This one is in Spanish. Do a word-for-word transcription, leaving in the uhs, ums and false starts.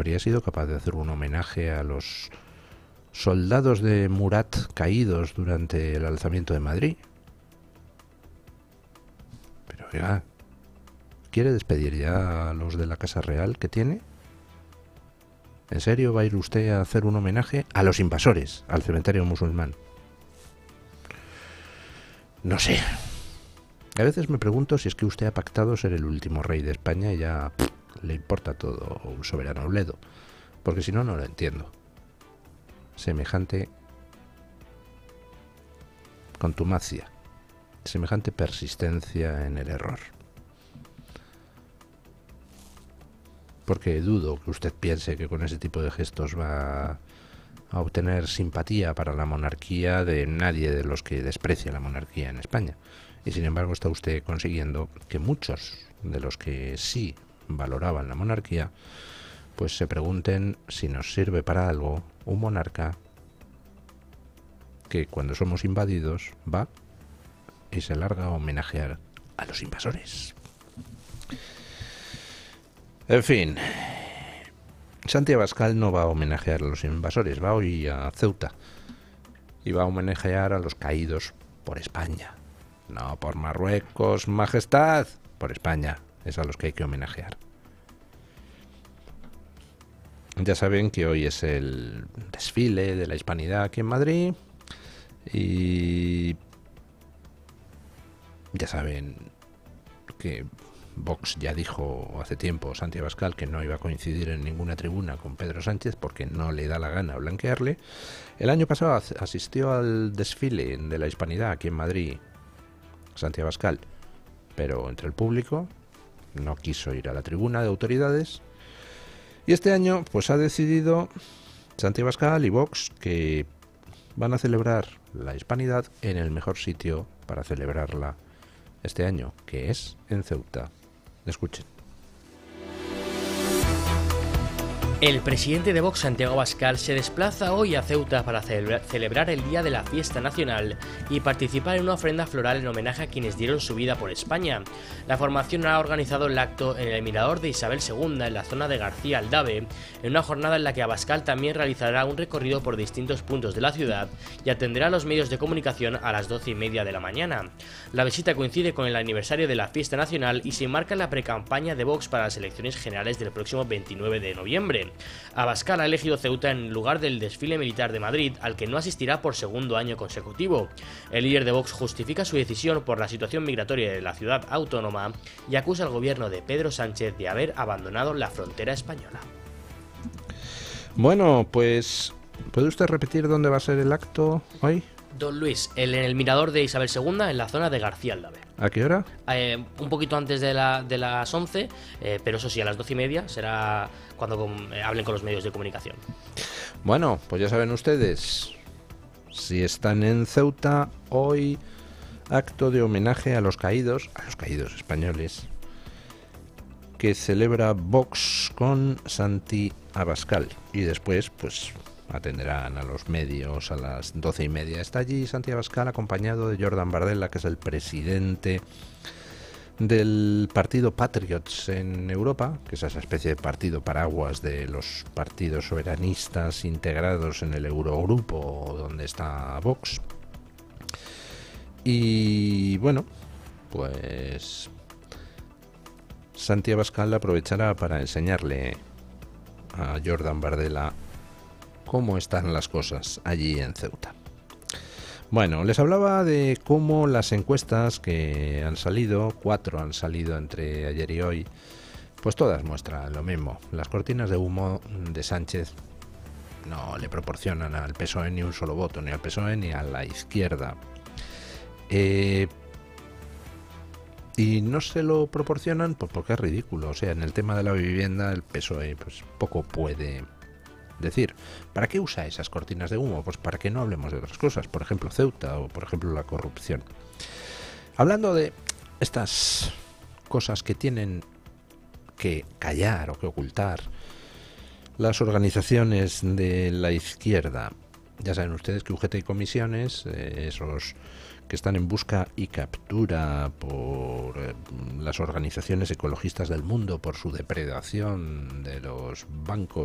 habría sido capaz de hacer un homenaje a los soldados de Murat caídos durante el alzamiento de Madrid. Pero oiga, ¿quiere despedir ya a los de la Casa Real que tiene? ¿En serio va a ir usted a hacer un homenaje a los invasores, al cementerio musulmán? No sé. A veces me pregunto si es que usted ha pactado ser el último rey de España y ya pff, le importa todo un soberano bledo. Porque si no, no lo entiendo. Semejante contumacia, semejante persistencia en el error. Porque dudo que usted piense que con ese tipo de gestos va a obtener simpatía para la monarquía de nadie de los que desprecia la monarquía en España. Y sin embargo está usted consiguiendo que muchos de los que sí valoraban la monarquía pues se pregunten si nos sirve para algo un monarca que cuando somos invadidos va y se larga a homenajear a los invasores. En fin, Santi Abascal no va a homenajear a los invasores, va hoy a Ceuta y va a homenajear a los caídos por España. No por Marruecos, majestad, por España, es a los que hay que homenajear. Ya saben que hoy es el desfile de la Hispanidad aquí en Madrid y ya saben que Vox ya dijo hace tiempo, Santi Abascal, que no iba a coincidir en ninguna tribuna con Pedro Sánchez porque no le da la gana blanquearle. El año pasado asistió al desfile de la Hispanidad aquí en Madrid Santi Abascal, pero entre el público no quiso ir a la tribuna de autoridades. Y este año pues ha decidido Santi Abascal y Vox que van a celebrar la Hispanidad en el mejor sitio para celebrarla este año, que es en Ceuta. Escuchen. El presidente de Vox, Santiago Abascal, se desplaza hoy a Ceuta para celebra- celebrar el Día de la Fiesta Nacional y participar en una ofrenda floral en homenaje a quienes dieron su vida por España. La formación ha organizado el acto en el Mirador de Isabel segunda, en la zona de García Aldave, en una jornada en la que Abascal también realizará un recorrido por distintos puntos de la ciudad y atenderá a los medios de comunicación a las doce y media de la mañana. La visita coincide con el aniversario de la Fiesta Nacional y se enmarca en la precampaña de Vox para las elecciones generales del próximo veintinueve de noviembre. Abascal ha elegido Ceuta en lugar del desfile militar de Madrid, al que no asistirá por segundo año consecutivo. El líder de Vox justifica su decisión por la situación migratoria de la ciudad autónoma y acusa al gobierno de Pedro Sánchez de haber abandonado la frontera española. Bueno, pues ¿puede usted repetir dónde va a ser el acto hoy? Don Luis, el, en el Mirador de Isabel segunda, en la zona de García Aldave. ¿A qué hora? Eh, un poquito antes de, la, de las once, eh, pero eso sí, a las doce y media será cuando com, eh, hablen con los medios de comunicación. Bueno, pues ya saben ustedes, si están en Ceuta, hoy acto de homenaje a los caídos, a los caídos españoles, que celebra Vox con Santi Abascal. Y después, pues atenderán a los medios a las doce y media. Está allí Santi Abascal acompañado de Jordan Bardella, que es el presidente del partido Patriots en Europa, que es esa especie de partido paraguas de los partidos soberanistas integrados en el Eurogrupo donde está Vox. Y bueno, pues Santi Abascal aprovechará para enseñarle a Jordan Bardella cómo están las cosas allí en Ceuta. Bueno, les hablaba de cómo las encuestas que han salido, cuatro han salido entre ayer y hoy, pues todas muestran lo mismo. Las cortinas de humo de Sánchez no le proporcionan al P S O E ni un solo voto, ni al P S O E ni a la izquierda. Eh, y no se lo proporcionan pues porque es ridículo. O sea, en el tema de la vivienda el P S O E pues poco puede decir. ¿Para qué usa esas cortinas de humo? Pues para que no hablemos de otras cosas, por ejemplo Ceuta o por ejemplo la corrupción. Hablando de estas cosas que tienen que callar o que ocultar las organizaciones de la izquierda, ya saben ustedes que U G T y Comisiones, eh, esos que están en busca y captura por eh, las organizaciones ecologistas del mundo por su depredación de los bancos